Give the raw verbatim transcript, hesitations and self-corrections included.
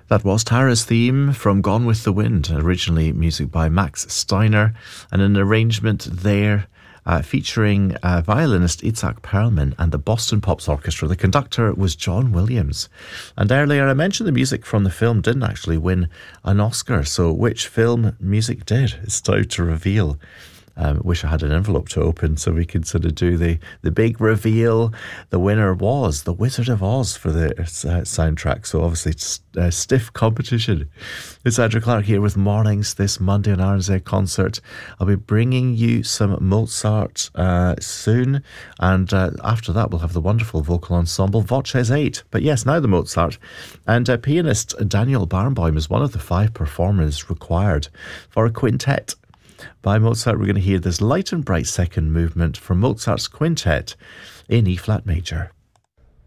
That was Tara's theme from Gone with the Wind, originally music by Max Steiner, and an arrangement there uh, featuring uh, violinist Itzhak Perlman and the Boston Pops Orchestra. The conductor was John Williams. And earlier I mentioned the music from the film didn't actually win an Oscar, so which film music did? It's time to reveal. Um, wish I had an envelope to open so we could sort of do the, the big reveal. The winner was The Wizard of Oz for the uh, soundtrack. So obviously it's uh, stiff competition. It's Andrew Clark here with Mornings this Monday on R N Z Concert. I'll be bringing you some Mozart uh, soon. And uh, after that we'll have the wonderful vocal ensemble Voces eight. But yes, now the Mozart. And uh, pianist Daniel Barenboim is one of the five performers required for a quintet. By Mozart, we're going to hear this light and bright second movement from Mozart's quintet in E-flat major.